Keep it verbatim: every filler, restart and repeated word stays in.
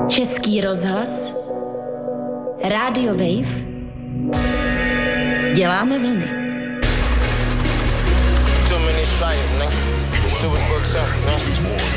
Český rozhlas, Radio Wave, děláme vlny. Too many strikes, man. The super book's up, man.